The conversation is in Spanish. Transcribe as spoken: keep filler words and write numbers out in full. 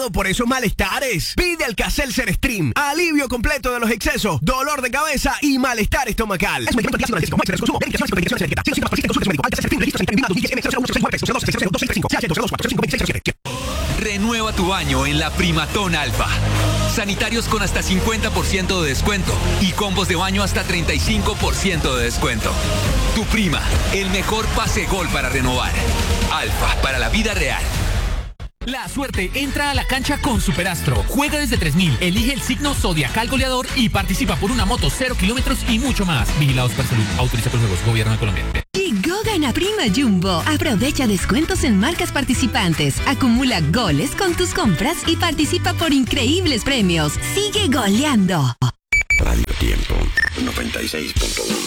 pasado por esos malestares? Pide Alka-Seltzer Stream. Alivio completo de los excesos, dolor de cabeza y malestar estomacal. Es un medicamento antiácido analgésico. No hay consumo. Medicación sin contraindicaciones etiqueta. Si los síntomas persisten, consulte a su médico. Alka-Seltzer Stream. Registro sanitario I N cero cero uno seis nueve cero cero dos seis cinco C H dos cuatro cinco seis cero siete. Renueva tu baño en la Primatón Alfa. Sanitarios con hasta cincuenta por ciento de descuento y combos de baño hasta treinta y cinco por ciento de descuento. Tu Prima, el mejor pase gol para renovar. Alfa, para la vida real. La suerte entra a la cancha con Superastro. Juega desde tres mil, elige el signo zodiacal goleador y participa por una moto cero kilómetros y mucho más. Vigilados por Salud. Autoriza por juegos. Gobierno de Colombia. Llegó Gana Prima Jumbo. Aprovecha descuentos en marcas participantes. Acumula goles con tus compras y participa por increíbles premios. Sigue goleando. Radio Tiempo noventa y seis punto uno.